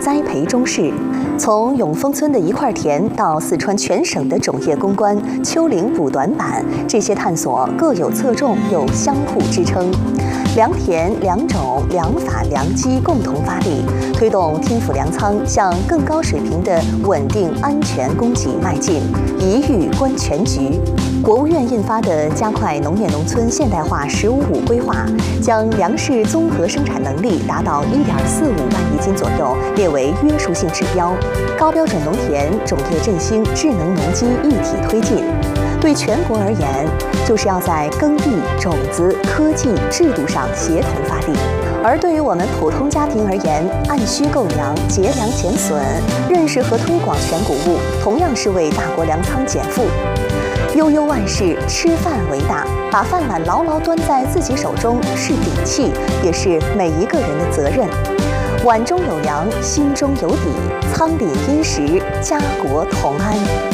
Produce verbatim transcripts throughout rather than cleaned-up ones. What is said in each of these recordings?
栽培中式。从永丰村的一块田到四川全省的种业攻关、丘陵补短板，这些探索各有侧重，又相互支撑。良田、良种、良法、良机共同发力，推动天府粮仓向更高水平的稳定安全供给迈进，一遇观全局。国务院印发的加快农业农村现代化“十五五”规划，将粮食综合生产能力达到一点四五万亿斤左右列为约束性指标。高标准农田、种业振兴、智能农机一体推进。对全国而言，就是要在耕地、种子、科技、制度上协同发力；而对于我们普通家庭而言，按需购粮、节粮减损，认识和推广全谷物，同样是为大国粮仓减负。悠悠万事，吃饭为大，把饭碗牢牢端在自己手中是底气，也是每一个人的责任。碗中有粮，心中有底，仓廪殷实，家国同安。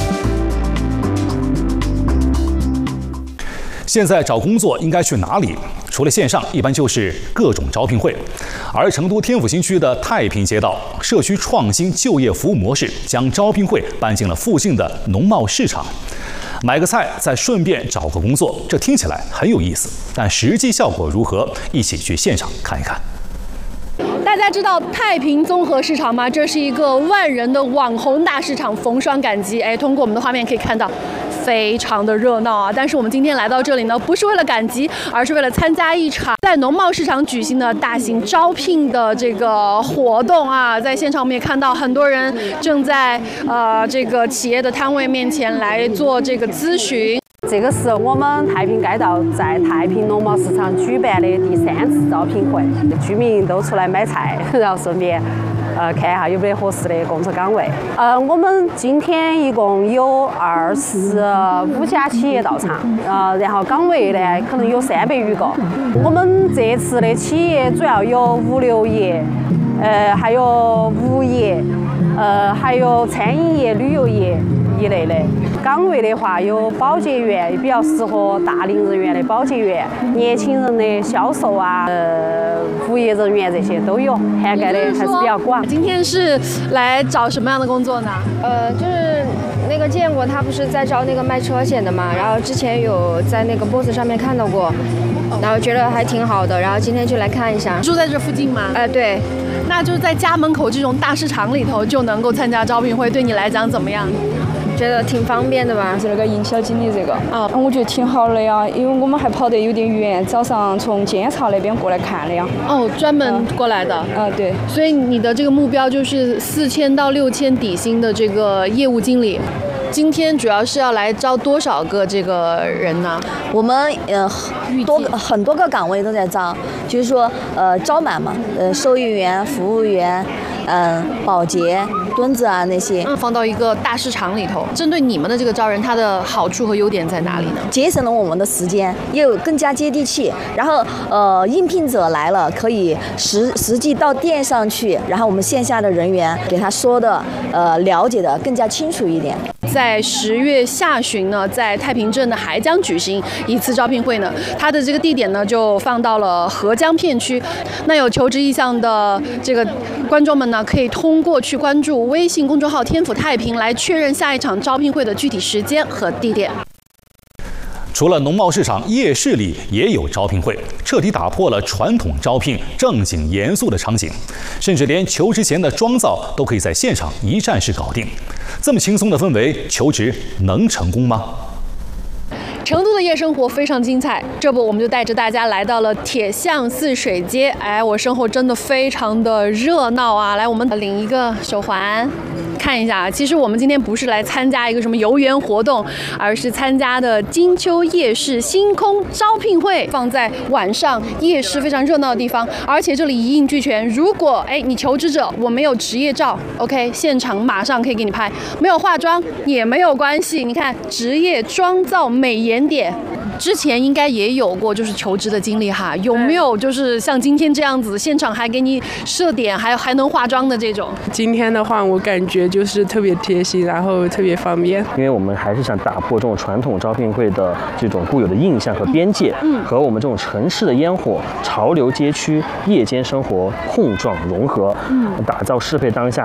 现在找工作应该去哪里？除了线上，一般就是各种招聘会。而成都天府新区的太平街道社区创新就业服务模式，将招聘会搬进了附近的农贸市场。买个菜，再顺便找个工作，这听起来很有意思，但实际效果如何？一起去现场看一看。 大家知道太平综合市场吗？这是一个万人的网红大市场，逢双赶集。哎，通过我们的画面可以看到，非常的热闹啊！但是我们今天来到这里呢，不是为了赶集，而是为了参加一场在农贸市场举行的大型招聘的这个活动啊！在现场我们也看到很多人正在呃这个企业的摊位面前来做这个咨询。 这个是我们太平街道在太平农贸市场举办的第三次招聘会，居民都出来买菜，然后顺便呃看一下有没有合适的工作岗位。呃，我们今天一共有二十五家企业到场，呃，然后岗位呢可能有三百余个。我们这次的企业主要有物流业，呃，还有物业，呃，还有餐饮业、旅游业一类的。岗位的话，有保洁员，比较适合大龄人员的保洁员，年轻人的销售啊，呃，物业人员这些都有，涵盖的还是比较广。 今天是来找什么样的工作呢？ 呃，就是那个建国他不是在招那个卖车险的嘛，然后之前有在那个 boss 上面看到过，然后觉得还挺好的，然后今天就来看一下。 住在这附近吗？ 呃，对。 那就在家门口这种大市场里头就能够参加招聘会，对你来讲怎么样？ 觉得挺方便的吧， 是那个营销经理这个， 啊、 嗯，我觉得挺好的呀，因为我们还跑得有点远，早上从监察那边过来看的呀。 哦，专门过来的。 嗯，对。 所以你的这个目标就是四千到六千底薪的这个业务经理。今天主要是要来招多少个这个人呢？ 我们呃多个很多个岗位都在招，就是说呃招满嘛，呃收银员、服务员，嗯、呃、保洁、墩子啊那些。 嗯，放到一个大市场里头。针对你们的这个招人，它的好处和优点在哪里呢？ 节省了我们的时间，又更加接地气。然后呃应聘者来了，可以实实际到店上去，然后我们线下的人员给他说的呃了解的更加清楚一点。 在十月下旬呢，在太平镇呢还将举行一次招聘会呢。它的这个地点呢就放到了合江片区。那有求职意向的这个观众们呢，可以通过去关注微信公众号“天府太平”来确认下一场招聘会的具体时间和地点。 除了农贸市场，夜市里也有招聘会，彻底打破了传统招聘正经严肃的场景，甚至连求职前的妆造都可以在现场一站式搞定。这么轻松的氛围，求职能成功吗？ 成都的夜生活非常精彩，这不我们就带着大家来到了铁巷泗水街。哎，我身后真的非常的热闹啊！来，我们领一个手环。看一下，其实我们今天不是来参加一个什么游园活动，而是参加的金秋夜市星空招聘会，放在晚上夜市非常热闹的地方，而且这里一应俱全。如果哎你求职者我没有职业照 ，OK， 现场马上可以给你拍；没有化妆也没有关系，你看职业妆造美颜点。之前应该也有过就是求职的经历哈，有没有就是像今天这样子，现场还给你设点，还还能化妆的这种？ 今天的话，我感觉就是特别贴心，然后特别方便。 因为我们还是想打破这种传统招聘会的这种固有的印象和边界，嗯，和我们这种城市的烟火、潮流街区、夜间生活碰撞融合，嗯，打造适配当下